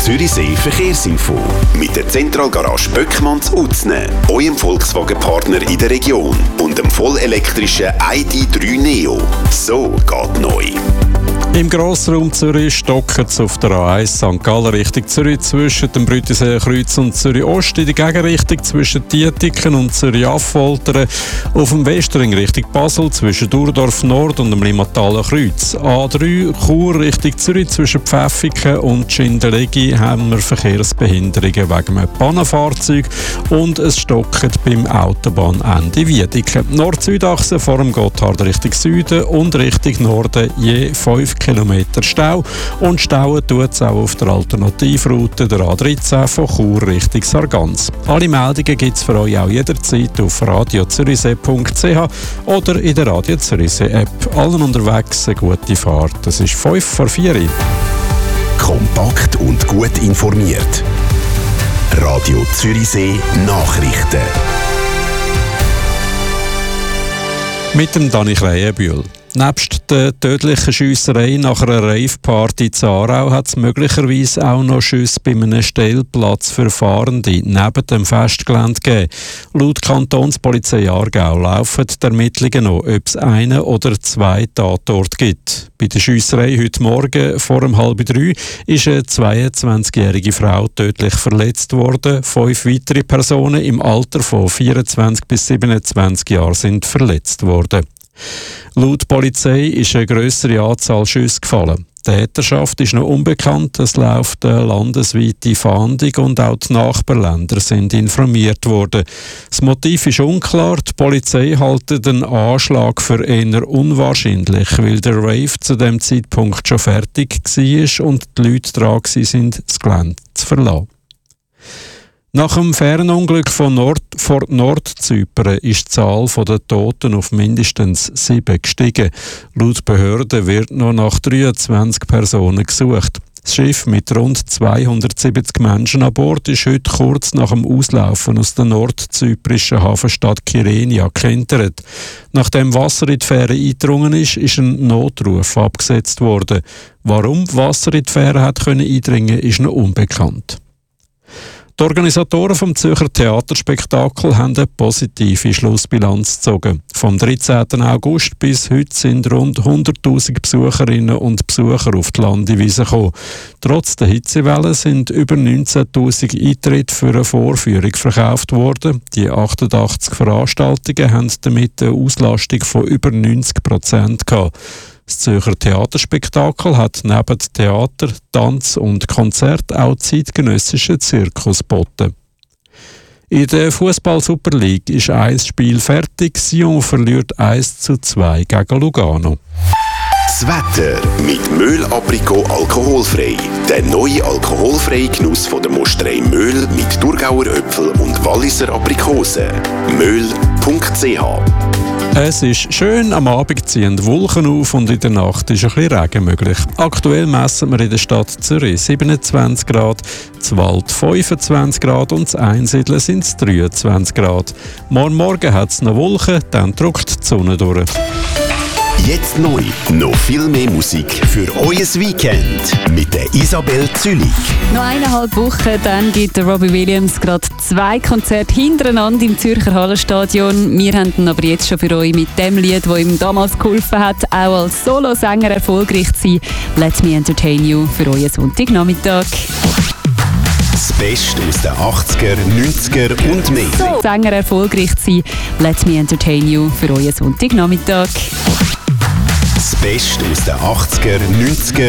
Zürichsee Verkehrsinfo. Mit der Zentralgarage Böckmanns Utzne, eurem Volkswagen-Partner in der Region und dem vollelektrischen ID.3 Neo. So geht neu. Im Grossraum Zürich stockert es auf der A1 St. Gallen Richtung Zürich zwischen dem Brüttisee Kreuz und Zürich Ost, in die Gegenrichtung zwischen Dietiken und Zürich Affoltern, auf dem Westring Richtung Basel zwischen Durdorf Nord und dem Limmataler Kreuz. A3 Chur Richtung Zürich zwischen Pfäffiken und Schindelegi haben wir Verkehrsbehinderungen wegen einem Pannenfahrzeug und es stockert beim Autobahnende Wiedeke. Nord-Süd-Achse vor dem Gotthard Richtung Süden und Richtung Norden je 5 Kilometer Stau und stauen tut es auch auf der Alternativroute der A13 von Chur Richtung Sargans. Alle Meldungen gibt es für euch auch jederzeit auf radiozürichsee.ch oder in der Radio Zürichsee App. Allen unterwegs eine gute Fahrt. Es ist 5 vor 4 Uhr. Kompakt und gut informiert. Radio Zürichsee Nachrichten. Mit dem Dani Krähenbühl. Nebst der tödlichen Schiesserei nach einer Rave-Party in Aarau hat es möglicherweise auch noch Schüsse bei einem Stellplatz für Fahrende neben dem Festgelände gegeben. Laut Kantonspolizei Aargau laufen die Ermittlungen noch, ob es einen oder zwei Tatorte gibt. Bei der Schiesserei heute Morgen vor 2:30 ist eine 22-jährige Frau tödlich verletzt worden. 5 weitere Personen im Alter von 24 bis 27 Jahren sind verletzt worden. Laut Polizei ist eine grössere Anzahl Schüsse gefallen. Die Täterschaft ist noch unbekannt, es läuft eine landesweite Fahndung und auch die Nachbarländer sind informiert worden. Das Motiv ist unklar, die Polizei hält den Anschlag für eher unwahrscheinlich, weil der Rave zu dem Zeitpunkt schon fertig war und die Leute dran waren, das Gelände zu verlassen. Nach dem Fährenunglück vor Nordzypern ist die Zahl der Toten auf mindestens 7 gestiegen. Laut Behörden wird noch nach 23 Personen gesucht. Das Schiff mit rund 270 Menschen an Bord ist heute kurz nach dem Auslaufen aus der nordzyprischen Hafenstadt Kyrenia gekentert. Nachdem Wasser in die Fähre eingedrungen ist ein Notruf abgesetzt worden. Warum Wasser in die Fähre hat eindringen können, ist noch unbekannt. Die Organisatoren vom Zürcher Theaterspektakel haben eine positive Schlussbilanz gezogen. Vom 13. August bis heute sind rund 100'000 Besucherinnen und Besucher auf die Landewiese gekommen. Trotz der Hitzewelle sind über 19'000 Eintritte für eine Vorführung verkauft worden. Die 88 Veranstaltungen haben damit eine Auslastung von über 90% gehabt. Das Zürcher Theaterspektakel hat neben Theater, Tanz und Konzert auch zeitgenössischen Zirkus geboten. In der Fußball-Super League ist ein Spiel fertig. Sion verliert 1:2 gegen Lugano. Das Wetter mit Möhl Aprikot alkoholfrei. Der neue alkoholfreie Genuss von der Mosterei Möhl mit Thurgauer Äpfel und Walliser Aprikosen. Möhl.ch. Es ist schön, am Abend ziehen Wolken auf und in der Nacht ist ein bisschen Regen möglich. Aktuell messen wir in der Stadt Zürich 27 Grad, das Wald 25 Grad und das Einsiedeln sind es 23 Grad. Morgen hat es noch Wolken, dann drückt die Sonne durch. Jetzt neu, noch viel mehr Musik für euer Weekend mit der Isabel Zülich. Noch 1,5 Wochen, dann gibt der Robbie Williams gerade 2 Konzerte hintereinander im Zürcher Hallenstadion. Wir haben ihn aber jetzt schon für euch mit dem Lied, das ihm damals geholfen hat, auch als Solosänger erfolgreich zu sein. «Let Me Entertain You» für euren Sonntagnachmittag. Das Beste aus den 80er, 90er und mehr. Sänger erfolgreich zu sein. «Let Me Entertain You» für euren Sonntagnachmittag. Das Beste aus den 80er, 90er